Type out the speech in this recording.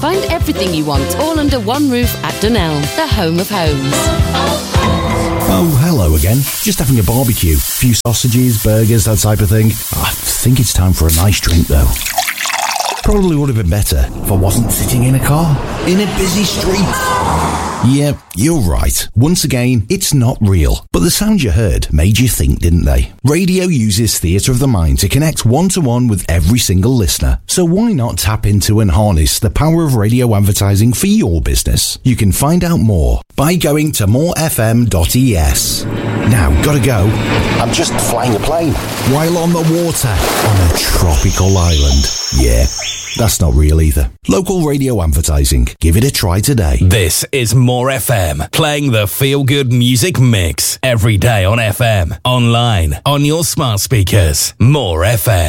Find everything you want all under one roof at Dunelm, the home of homes. Oh, hello again. Just having a barbecue. A few sausages, burgers, that type of thing. I think it's time for a nice drink, though. Probably would have been better if I wasn't sitting in a car, in a busy street. Yeah, you're right. Once again, it's not real. But the sound you heard made you think, didn't they? Radio uses theatre of the mind to connect one-to-one with every single listener. So why not tap into and harness the power of radio advertising for your business? You can find out more by going to morefm.es. Now, gotta go. I'm just flying a plane. While on the water, on a tropical island. Yeah, that's not real either. Local radio advertising. Give it a try today. This is More FM, playing the feel-good music mix every day on FM, online, on your smart speakers. More FM.